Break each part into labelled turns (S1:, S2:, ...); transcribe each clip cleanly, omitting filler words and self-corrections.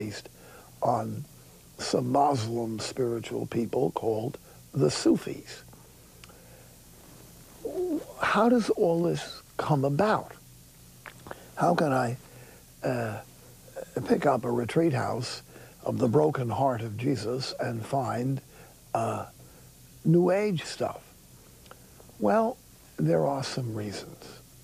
S1: based on some Muslim spiritual people called the Sufis. How does all this come about? How can I pick up a retreat house of the broken heart of Jesus and find New Age stuff? Well, there are some reasons.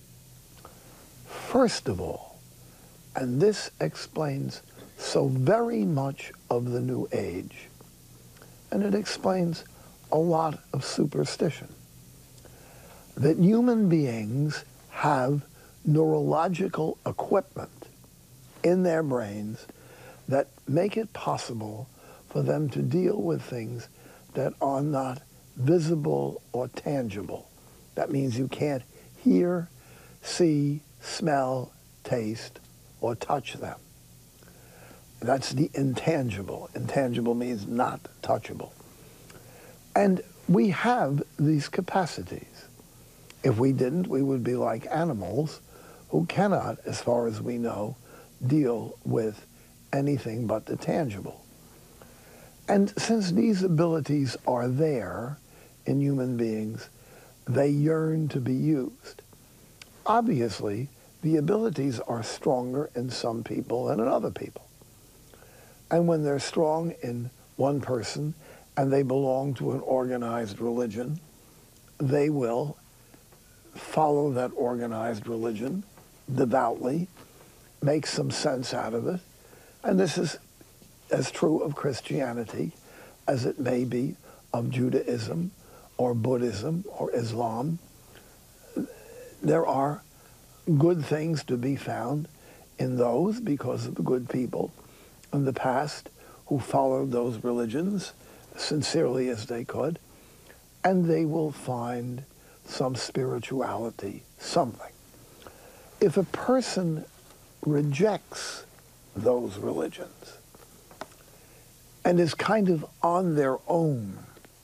S1: First of all, and this explains so very much of the New Age, and it explains a lot of superstition, that human beings have neurological equipment in their brains that make it possible for them to deal with things that are not visible or tangible. That means you can't hear, see, smell, taste, or touch them. That's the intangible. Intangible means not touchable. And we have these capacities. If we didn't, we would be like animals who cannot, as far as we know, deal with anything but the tangible. And since these abilities are there in human beings, they yearn to be used. Obviously, the abilities are stronger in some people than in other people. And when they're strong in one person and they belong to an organized religion, they will follow that organized religion devoutly, make some sense out of it. And this is as true of Christianity as it may be of Judaism or Buddhism or Islam. There are good things to be found in those because of the good people in the past who followed those religions sincerely as they could, and they will find some spirituality, something. If a person rejects those religions and is kind of on their own,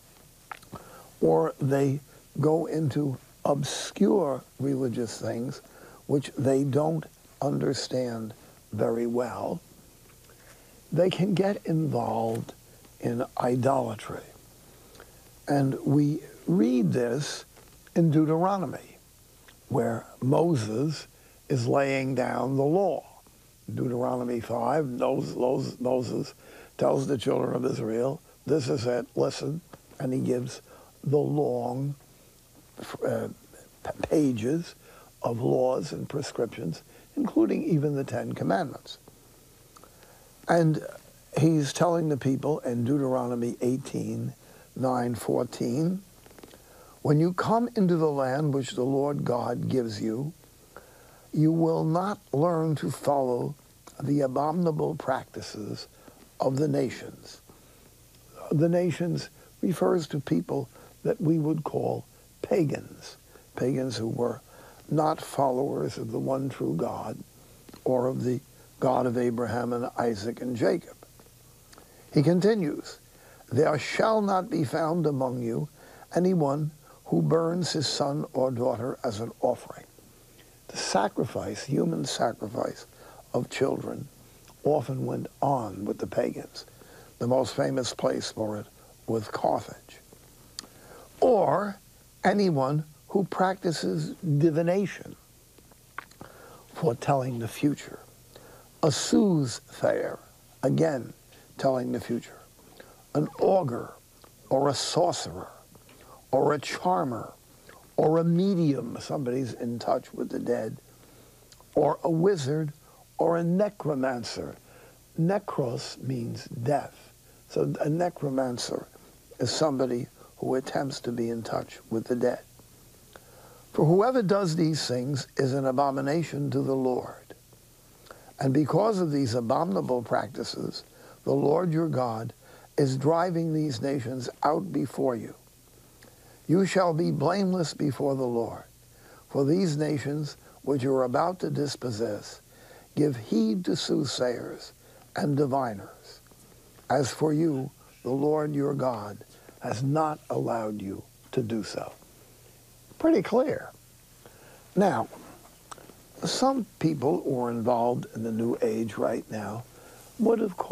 S1: or they go into obscure religious things which they don't understand very well, they can get involved in idolatry. And we read this in Deuteronomy, where Moses is laying down the law. Deuteronomy 5, Moses tells the children of Israel, this is it, listen, and he gives the long pages of laws and prescriptions, including even the Ten Commandments. And he's telling the people in Deuteronomy 18, 9, 14, when you come into the land which the Lord God gives you, you will not learn to follow the abominable practices of the nations. The nations refers to people that we would call pagans, pagans who were not followers of the one true God or of the God of Abraham and Isaac and Jacob. He continues, there shall not be found among you anyone who burns his son or daughter as an offering. The sacrifice, human sacrifice of children, often went on with the pagans. The most famous place for it was Carthage. Or anyone who practices divination, foretelling the future. A soothsayer, again, telling the future. An augur, or a sorcerer, or a charmer, or a medium, somebody's in touch with the dead, or a wizard, or a necromancer. Necros means death. So a necromancer is somebody who attempts to be in touch with the dead. For whoever does these things is an abomination to the Lord. And because of these abominable practices, the Lord your God is driving these nations out before you. You shall be blameless before the Lord, for these nations which you are about to dispossess give heed to soothsayers and diviners. As for you, the Lord your God has not allowed you to do so. Pretty clear. Now, some people who are involved in the New Age right now would, of course,